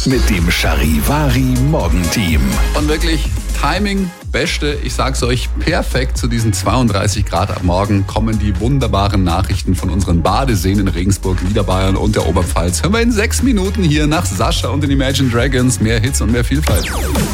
mit dem Charivari Morgenteam. Und wirklich Timing, beste, ich sag's euch, perfekt zu diesen 32 Grad ab morgen kommen die wunderbaren Nachrichten von unseren Badeseen in Regensburg, Niederbayern und der Oberpfalz. Hören wir in 6 Minuten hier nach Sascha und den Imagine Dragons. Mehr Hits und mehr Vielfalt.